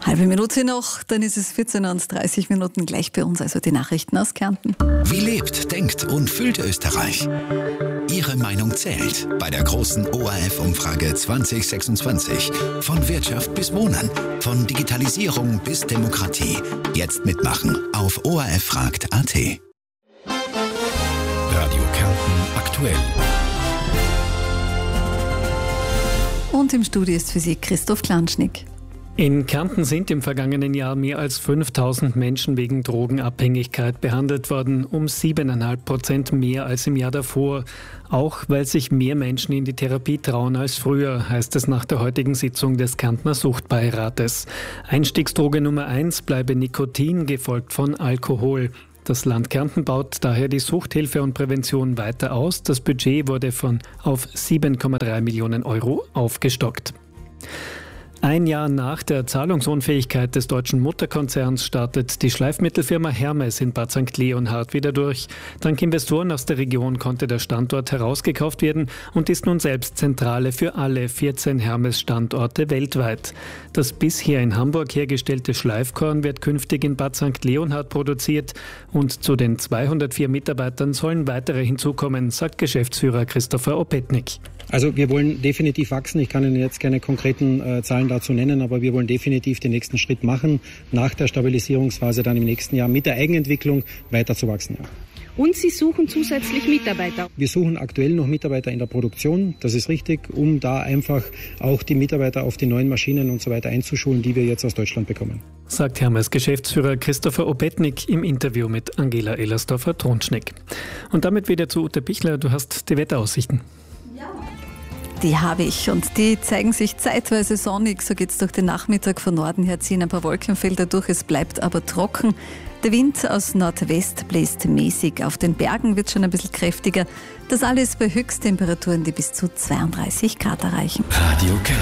Halbe Minute noch, dann ist es 14:30 Minuten gleich bei uns, also die Nachrichten aus Kärnten. Wie lebt, denkt und fühlt Österreich? Ihre Meinung zählt bei der großen ORF-Umfrage 2026. Von Wirtschaft bis Wohnen, von Digitalisierung bis Demokratie. Jetzt mitmachen auf orffragt.at. Radio Kärnten aktuell. Und im Studio ist für Sie Christoph Klanschnick. In Kärnten sind im vergangenen Jahr mehr als 5.000 Menschen wegen Drogenabhängigkeit behandelt worden, um 7,5% mehr als im Jahr davor. Auch weil sich mehr Menschen in die Therapie trauen als früher, heißt es nach der heutigen Sitzung des Kärntner Suchtbeirates. Einstiegsdroge Nummer 1 bleibe Nikotin, gefolgt von Alkohol. Das Land Kärnten baut daher die Suchthilfe und Prävention weiter aus. Das Budget wurde auf 7,3 Millionen Euro aufgestockt. Ein Jahr nach der Zahlungsunfähigkeit des deutschen Mutterkonzerns startet die Schleifmittelfirma Hermes in Bad St. Leonhard wieder durch. Dank Investoren aus der Region konnte der Standort herausgekauft werden und ist nun selbst Zentrale für alle 14 Hermes-Standorte weltweit. Das bisher in Hamburg hergestellte Schleifkorn wird künftig in Bad St. Leonhard produziert und zu den 204 Mitarbeitern sollen weitere hinzukommen, sagt Geschäftsführer Christopher Opetnik. Also wir wollen definitiv wachsen. Ich kann Ihnen jetzt keine konkreten Zahlen dazu nennen, aber wir wollen definitiv den nächsten Schritt machen, nach der Stabilisierungsphase dann im nächsten Jahr mit der Eigenentwicklung weiter zu wachsen. Ja. Und Sie suchen zusätzlich Mitarbeiter? Wir suchen aktuell noch Mitarbeiter in der Produktion, das ist richtig, um da einfach auch die Mitarbeiter auf die neuen Maschinen und so weiter einzuschulen, die wir jetzt aus Deutschland bekommen. Sagt Hermes Geschäftsführer Christopher Opetnik im Interview mit Angela Ellersdorfer-Tronschneck. Und damit wieder zu Ute Pichler, du hast die Wetteraussichten. Die habe ich und die zeigen sich zeitweise sonnig. So geht es durch den Nachmittag. Von Norden her ziehen ein paar Wolkenfelder durch. Es bleibt aber trocken. Der Wind aus Nordwest bläst mäßig. Auf den Bergen wird schon ein bisschen kräftiger. Das alles bei Höchsttemperaturen, die bis zu 32 Grad erreichen. Radio Kärnten.